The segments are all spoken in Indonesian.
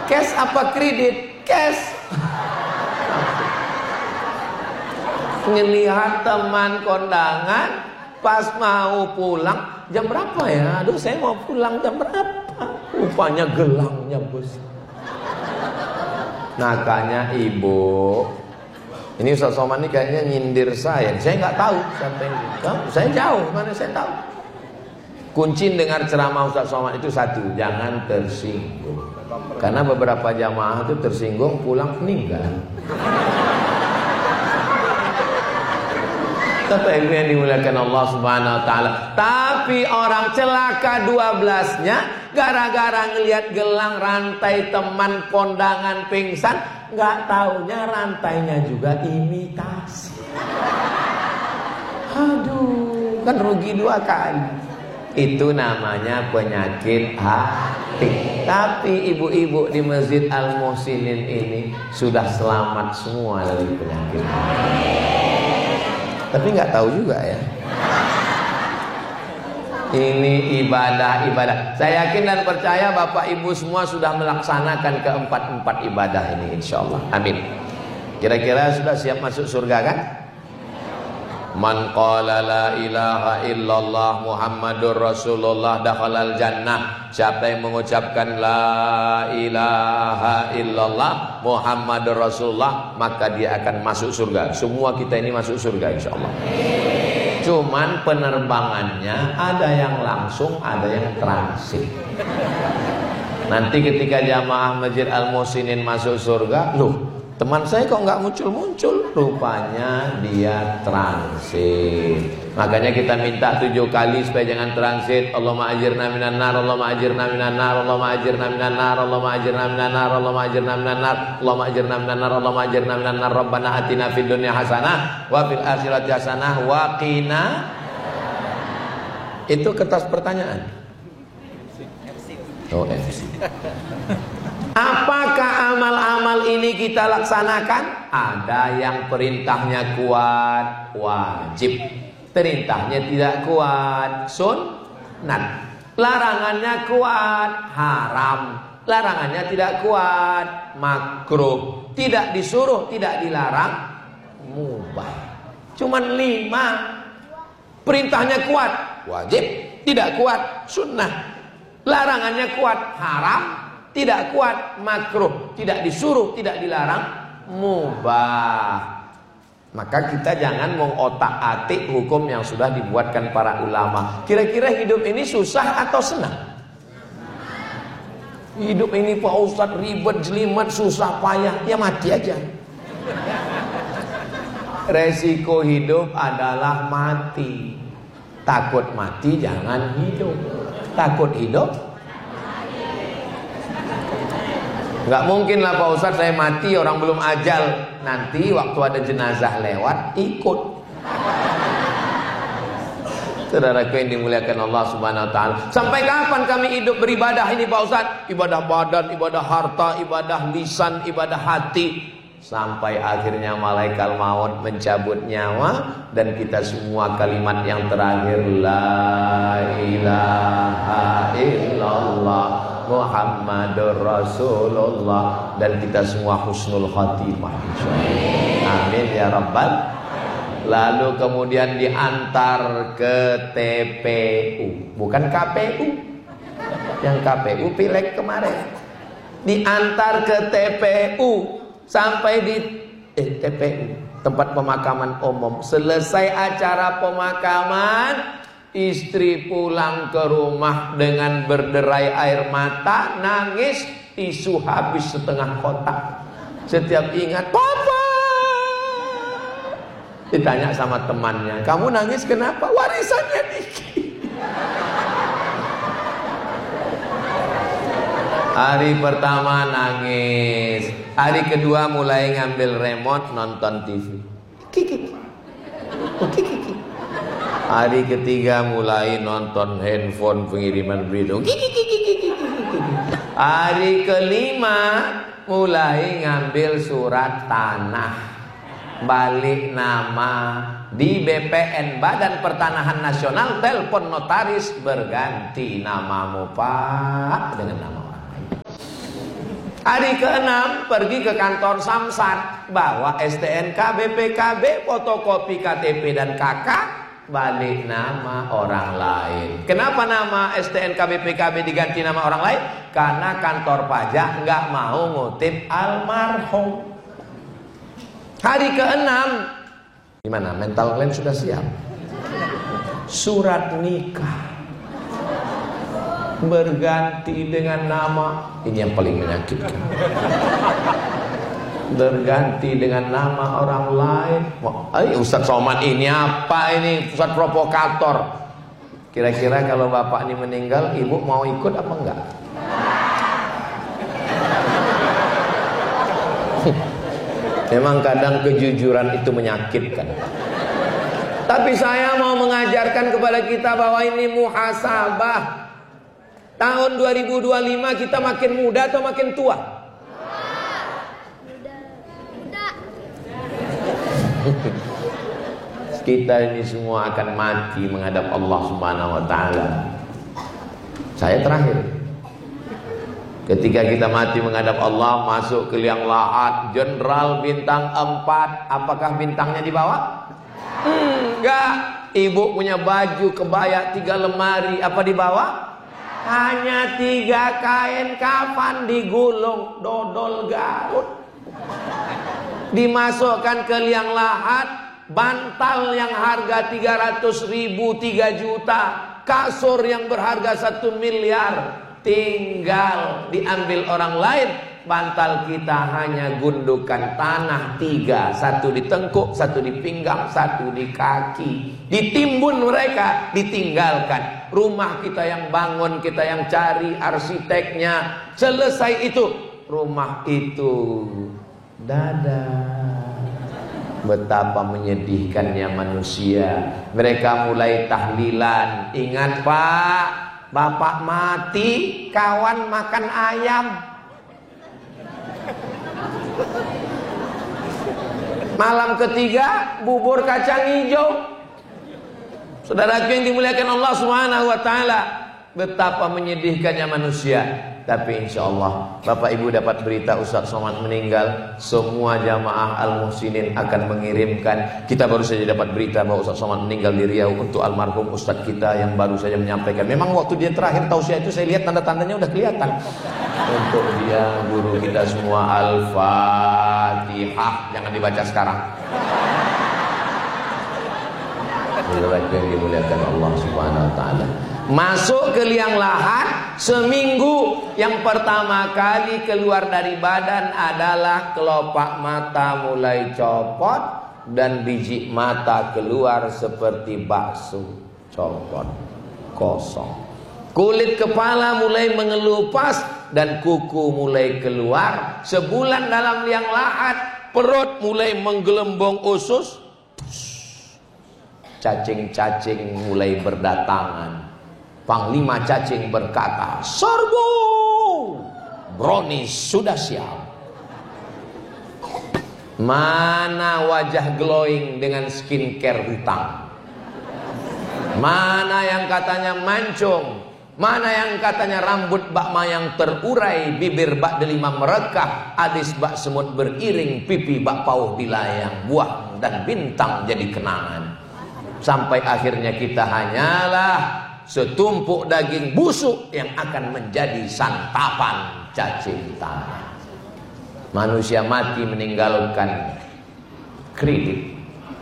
Cash apa kredit? Cash. Ngelihat teman kondangan, pas mau pulang, jam berapa ya? Aduh, saya mau pulang jam berapa? Rupanya gelangnya besar. Nakanya ibu. Ini Ustaz Somad ini kayaknya nyindir saya. Saya nggak tahu siapa yang saya jauh, mana saya tahu. Kunci dengar ceramah Ustaz Somad itu satu, jangan tersinggung. Karena beberapa jamaah itu tersinggung pulang meninggal. Kata ibu yang dimuliakan Allah Subhanahu wa taala. Tapi orang celaka 12-nya gara-gara ngelihat gelang rantai teman kondangan pingsan, enggak taunya rantainya juga imitasi. Aduh, kan rugi 2 kali. Itu namanya penyakit hati. Tapi ibu-ibu di Masjid Al-Muhsinin ini sudah selamat semua dari penyakit hati. Tapi nggak tahu juga ya. Ini ibadah. Saya yakin dan percaya Bapak Ibu semua sudah melaksanakan keempat ibadah ini, insya Allah. Amin. Kira-kira sudah siap masuk surga kan? Man qala la ilaha illallah Muhammadur Rasulullah dakhalal jannah. Siapa yang mengucapkan la ilaha illallah Muhammadur Rasulullah, maka dia akan masuk surga. Semua kita ini masuk surga insyaallah. Cuman penerbangannya ada yang langsung, ada yang transit. Nanti ketika jamaah Masjid Al-Muhsinin masuk surga, loh, teman saya kok nggak muncul-muncul? Rupanya dia transit. Makanya kita minta 7 kali supaya jangan transit. Allahumma ajirna minan nar, Allahumma ajirna minan nar, Allahumma ajirna minan nar, Allahumma ajirna minan nar, Allahumma ajirna minan nar, Allahumma ajirna minan nar, Allahumma ajirna minan nar. Rabbana atina fid dunya hasanah wa fil akhirati hasanah wa qina. Itu kertas pertanyaan. Oh, MC. Apakah amal-amal ini kita laksanakan? Ada yang perintahnya kuat, wajib. Perintahnya tidak kuat, sunnat. Larangannya kuat, haram. Larangannya tidak kuat, makruh. Tidak disuruh, tidak dilarang, mubah. Cuman 5. Perintahnya kuat, wajib. Tidak kuat, sunnah. Larangannya kuat, haram. Tidak kuat, makruh. Tidak disuruh, tidak dilarang, mubah. Maka kita jangan mengotak-atik hukum yang sudah dibuatkan para ulama. Kira-kira hidup ini susah atau senang? Hidup ini Pak Ustadz ribet, jelimet, susah, payah. Ya mati aja. Resiko hidup adalah mati. Takut mati jangan hidup. Takut hidup, nggak mungkin lah Pak Ustadz saya mati orang belum ajal. Nanti waktu ada jenazah lewat ikut. Saudaraku yang dimuliakan Allah Subhanahu wa taala. Sampai kapan kami hidup beribadah ini Pak Ustadz? Ibadah badan, ibadah harta, ibadah lisan, ibadah hati. Sampai akhirnya malaikat maut mencabut nyawa dan kita semua kalimat yang terakhir la ilaha illallah Muhammadur Rasulullah, dan kita semua husnul khatimah. Amin ya rabbal. Lalu kemudian diantar ke TPU, bukan KPU. Yang KPU pileg kemarin. Diantar ke TPU sampai di TPU, tempat pemakaman umum. Selesai acara pemakaman, istri pulang ke rumah dengan berderai air mata, nangis, tisu habis setengah kotak. Setiap ingat, papa, ditanya sama temannya, kamu nangis kenapa? Warisannya dikit. Hari pertama nangis, hari kedua mulai ngambil remote nonton TV. Kiki. Hari ketiga mulai nonton handphone pengiriman berita. Hari kelima mulai ngambil surat tanah, balik nama di BPN, Badan Pertanahan Nasional, telepon notaris, berganti namamu Pak dengan nama orang lain. Hari ke-6 pergi ke kantor Samsat, bawa STNK, BPKB, fotokopi KTP dan KK, balik nama orang lain. Kenapa nama STNK, BPKB diganti nama orang lain? Karena kantor pajak nggak mau ngutip almarhum. Hari ke-6, gimana? Mental kalian sudah siap? Surat nikah berganti dengan nama, ini yang paling menyakitkan, berganti dengan nama orang lain. Ustadz Somad ini apa ini? Ustadz provokator. Kira-kira kalau bapak ini meninggal, ibu mau ikut apa enggak? Memang kadang kejujuran itu menyakitkan. Tapi saya mau mengajarkan kepada kita bahwa ini muhasabah. Tahun 2025 kita makin muda atau makin tua? Muda. Kita ini semua akan mati menghadap Allah Subhanahu wa taala. Saya terakhir. Ketika kita mati menghadap Allah, masuk ke liang lahat, jenderal bintang 4, apakah bintangnya di bawah? Enggak. Ibu punya baju kebaya 3 lemari, apa di bawah? Hanya 3 kain kafan digulung, dodol Garut. Dimasukkan ke liang lahat, bantal yang harga 300.000 3 juta, kasur yang berharga 1 miliar, tinggal diambil orang lain. Bantal kita hanya gundukan tanah 3, 1 di tengkuk, 1 di pinggang, 1 di kaki. Ditimbun mereka, ditinggalkan. Rumah kita yang bangun, kita yang cari arsiteknya. Selesai itu, rumah itu dadah. Betapa menyedihkannya manusia. Mereka mulai tahlilan. Ingat Pak, bapak mati, kawan makan ayam. Malam ketiga bubur kacang hijau. Saudaraku yang dimuliakan Allah Subhanahu wa taala, betapa menyedihkannya manusia. Tapi insya Allah Bapak Ibu dapat berita Ustadz Somad meninggal, semua jamaah Al-Muhsinin akan mengirimkan. Kita baru saja dapat berita bahwa Ustadz Somad meninggal di Riau untuk almarhum Ustadz kita yang baru saja menyampaikan. Memang waktu dia terakhir tausiah itu saya lihat tanda-tandanya udah kelihatan. Untuk dia guru kita semua, Al-Fatihah, jangan dibaca sekarang. Saudaraku yang dimuliakan Allah Subhanahu wa taala, masuk ke liang lahat seminggu. Yang pertama kali keluar dari badan adalah kelopak mata mulai copot dan biji mata keluar seperti bakso copot, kosong. Kulit kepala mulai mengelupas dan kuku mulai keluar. Sebulan dalam liang lahat, perut mulai menggelembung usus. Cacing-cacing mulai berdatangan. Panglima cacing berkata, "Serbu! Brownies sudah siap." Mana wajah glowing dengan skincare hutang? Mana yang katanya mancung? Mana yang katanya rambut bak mayang terurai, bibir bak delima merekah, alis bak semut beriring, pipi bak pauh dilayang, buah dan bintang jadi kenangan. Sampai akhirnya kita hanyalah setumpuk daging busuk yang akan menjadi santapan cacing tanah. Manusia mati meninggalkan kredit.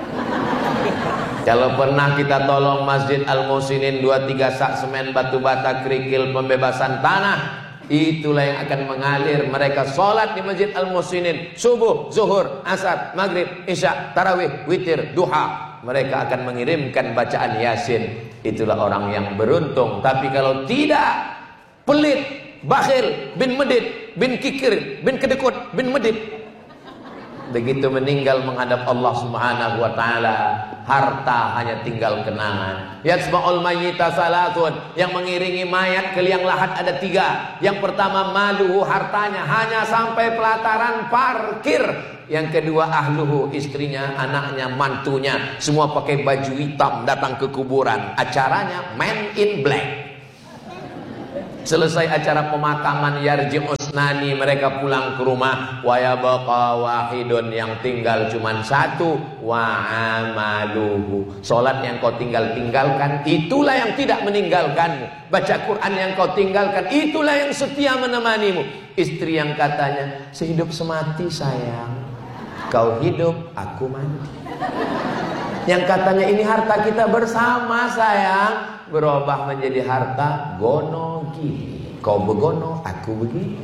Kalau pernah kita tolong Masjid Al-Muhsinin 2-3 sak semen batu bata kerikil pembebasan tanah, itulah yang akan mengalir. Mereka sholat di Masjid Al-Muhsinin subuh, zuhur, asar, maghrib, isya, tarawih, witir, duha. Mereka akan mengirimkan bacaan Yasin. Itulah orang yang beruntung. Tapi kalau tidak, pelit, bakhil, bin medit, bin kikir, bin kedekut, bin medit, begitu meninggal menghadap Allah Subhanahu wa taala, harta hanya tinggal kenangan. Yatsba'ul mayyita salatun, yang mengiringi mayat ke liang lahat ada 3. Yang pertama maluhu, hartanya hanya sampai pelataran parkir. Yang kedua ahluhu, istrinya, anaknya, mantunya, semua pakai baju hitam datang ke kuburan. Acaranya Man in Black. Selesai acara pemakaman, yarji'us Nani mereka pulang ke rumah. Wa yabqa wahidun, yang tinggal cuman satu. Wa amaluhu, salat yang kau tinggalkan, itulah yang tidak meninggalkanmu. Baca Quran yang kau tinggalkan, itulah yang setia menemanimu. Istri yang katanya sehidup semati sayang, kau hidup aku mati. Yang katanya ini harta kita bersama sayang, berubah menjadi harta gono gini. Kau begono, aku begini.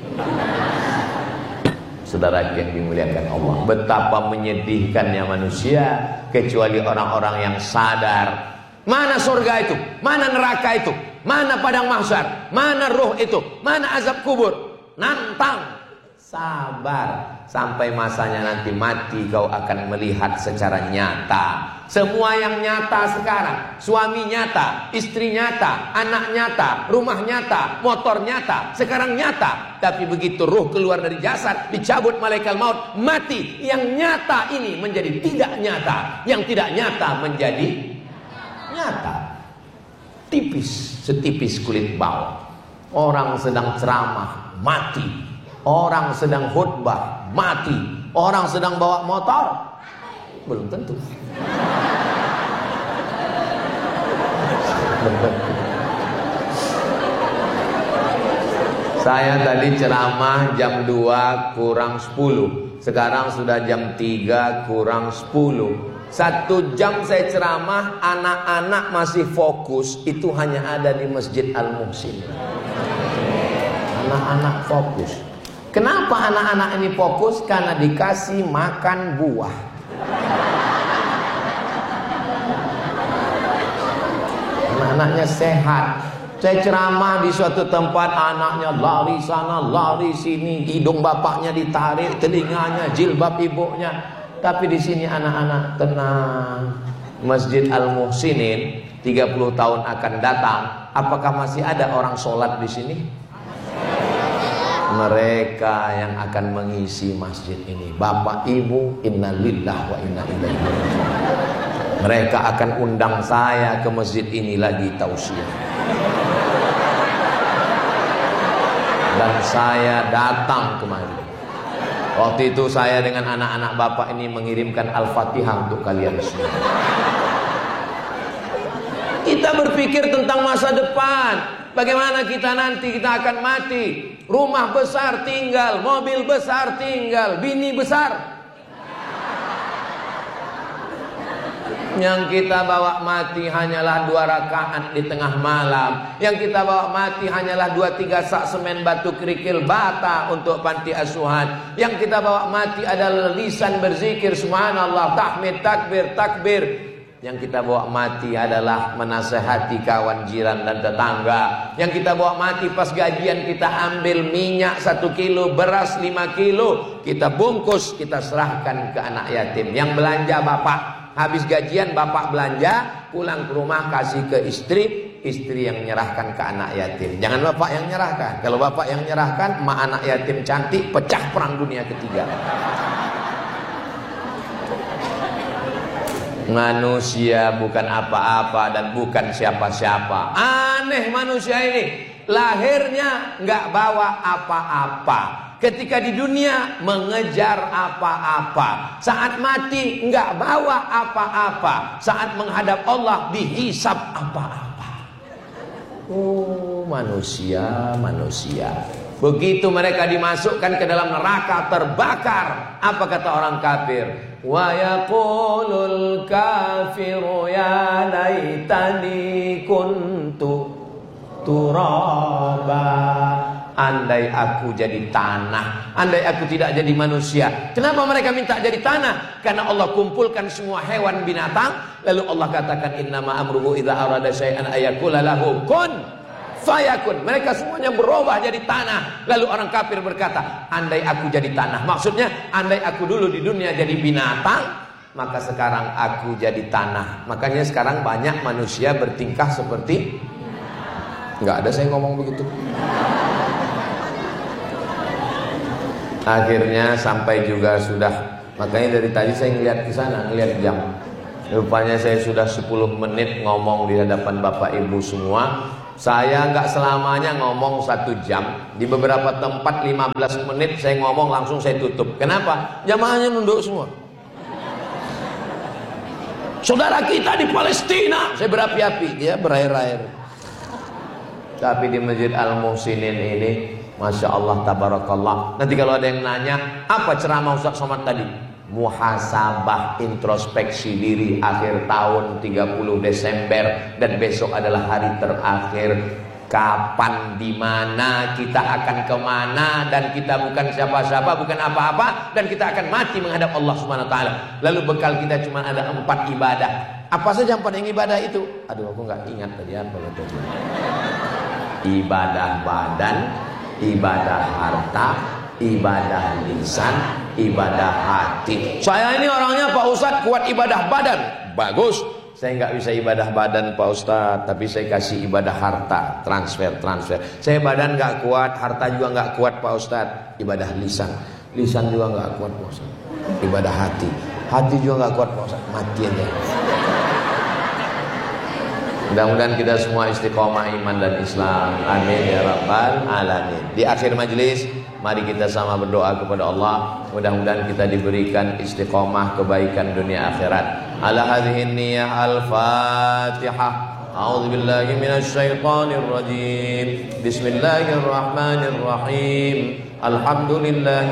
Saudara yang dimuliakan Allah, betapa menyedihkannya manusia, kecuali orang-orang yang sadar mana surga itu, mana neraka itu, mana padang mahsyar, mana ruh itu, mana azab kubur. Nantang, sabar, sampai masanya nanti mati kau akan melihat secara nyata. Semua yang nyata sekarang, suami nyata, istri nyata, anak nyata, rumah nyata, motor nyata, sekarang nyata. Tapi begitu ruh keluar dari jasad, dicabut malaikat maut, mati. Yang nyata ini menjadi tidak nyata, yang tidak nyata menjadi nyata. Tipis, setipis kulit bawang. Orang sedang ceramah, mati. Orang sedang khutbah, mati. Orang sedang bawa motor, belum tentu. Saya tadi ceramah jam 2 kurang 10. Sekarang sudah jam 3 kurang 10. 1 jam saya ceramah, anak-anak masih fokus. Itu hanya ada di Masjid Al-Muhsin. Anak-anak fokus. Kenapa anak-anak ini fokus? Karena dikasih makan buah. Anak-anaknya sehat. Saya ceramah di suatu tempat, anaknya lari sana, lari sini, hidung bapaknya ditarik, telinganya, jilbab ibunya. Tapi di sini anak-anak tenang. Masjid Al-Muhsinin 30 tahun akan datang. Apakah masih ada orang sholat di sini? Mereka yang akan mengisi masjid ini. Bapak ibu, innalillahi wa inna ilaihi raji'un. Mereka akan undang saya ke masjid ini lagi tausiah. Dan saya datang kemari. Waktu itu saya dengan anak-anak bapak ini mengirimkan Al-Fatihah untuk kalian semua. Kita berpikir tentang masa depan. Bagaimana kita nanti kita akan mati. Rumah besar tinggal, mobil besar tinggal, bini besar. Yang kita bawa mati hanyalah 2 rakaat di tengah malam. Yang kita bawa mati hanyalah 2-3 sak semen batu kerikil bata untuk panti asuhan. Yang kita bawa mati adalah lisan berzikir subhanallah, tahmid, takbir, takbir. Yang kita bawa mati adalah menasehati kawan jiran dan tetangga. Yang kita bawa mati pas gajian kita ambil minyak 1 kilo, beras 5 kilo, kita bungkus, kita serahkan ke anak yatim. Yang belanja bapak, habis gajian bapak belanja, pulang ke rumah kasih ke istri, istri yang menyerahkan ke anak yatim. Jangan bapak yang menyerahkan. Kalau bapak yang menyerahkan, emak anak yatim cantik, pecah perang dunia ketiga. Manusia bukan apa-apa dan bukan siapa-siapa. Aneh manusia ini. Lahirnya nggak bawa apa-apa. Ketika di dunia mengejar apa-apa. Saat mati nggak bawa apa-apa. Saat menghadap Allah dihisap apa-apa. Oh manusia, manusia. Begitu mereka dimasukkan ke dalam neraka terbakar. Apa kata orang kafir? Wa yaqulul kafiru ya laitani kuntu turaba. Andai aku jadi tanah, andai aku tidak jadi manusia. Kenapa mereka minta jadi tanah? Karena Allah kumpulkan semua hewan binatang, lalu Allah katakan innama amruhu idza arada syai'an ayaqula lahu kun fayakun. Mereka semuanya berubah jadi tanah. Lalu orang kafir berkata, andai aku jadi tanah. Maksudnya, andai aku dulu di dunia jadi binatang, maka sekarang aku jadi tanah. Makanya sekarang banyak manusia bertingkah seperti, enggak ada saya ngomong begitu. Akhirnya sampai juga sudah. Makanya dari tadi saya ngeliat ke sana, ngeliat jam. Rupanya saya sudah 10 menit ngomong di hadapan Bapak Ibu semua. Saya nggak selamanya ngomong 1 jam. Di beberapa tempat 15 menit saya ngomong langsung saya tutup. Kenapa? Jamaahnya nunduk semua. Saudara kita di Palestina, saya berapi-api, dia berair-air. Tapi di Masjid Al-Muhsinin ini, Masya Allah, tabarakallah. Nanti kalau ada yang nanya, apa ceramah Ustaz Somad tadi? Muhasabah, introspeksi diri akhir tahun 30 Desember. Dan besok adalah hari terakhir. Kapan, di mana, kita akan kemana, dan kita bukan siapa-siapa, bukan apa-apa, dan kita akan mati menghadap Allah Subhanahu wa taala. Lalu bekal kita cuma ada 4 ibadah. Apa saja 4 yang ibadah itu? Aduh, aku nggak ingat tadi apa itu. Ibadah badan, ibadah harta, ibadah lisan, ibadah hati. Saya ini orangnya Pak Ustadz kuat ibadah badan. Bagus. Saya nggak bisa ibadah badan Pak Ustadz, tapi saya kasih ibadah harta, transfer. Saya badan nggak kuat, harta juga nggak kuat Pak Ustadz. Ibadah lisan juga nggak kuat Pak Ustadz. Ibadah hati juga nggak kuat Pak Ustadz. Mati aja. Mudah-mudahan kita semua istiqomah iman dan Islam. Amin ya rabbal alamin. Di akhir majelis, mari kita sama berdoa kepada Allah. Mudah-mudahan kita diberikan istiqomah kebaikan dunia akhirat. Ala hadhihi niyyah al-Fatihah. A'udzu billahi minasy syaithanir rajim. Bismillahirrahmanirrahim. Alhamdulillah.